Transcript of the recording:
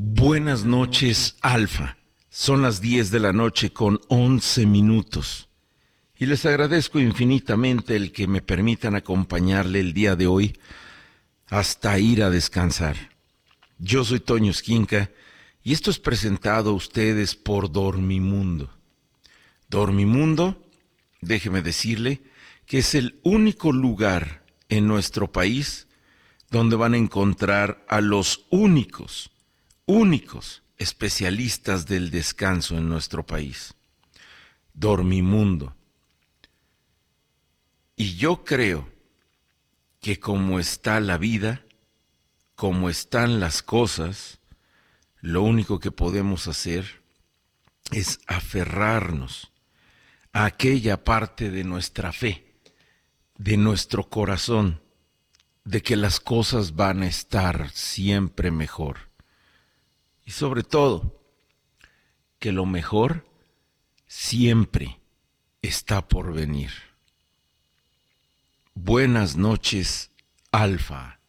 Buenas noches, Alfa. Son las 10 de la noche con 11 minutos. Y les agradezco infinitamente el que me permitan acompañarle el día de hoy hasta ir a descansar. Yo soy Toño Esquinca y esto es presentado a ustedes por Dormimundo. Dormimundo, déjeme decirle, que es el único lugar en nuestro país donde van a encontrar a los únicos especialistas del descanso en nuestro país. Dormimundo. Y yo creo que como está la vida, como están las cosas, lo único que podemos hacer es aferrarnos a aquella parte de nuestra fe, de nuestro corazón, de que las cosas van a estar siempre mejor. Y sobre todo, que lo mejor siempre está por venir. Buenas noches, Alfa.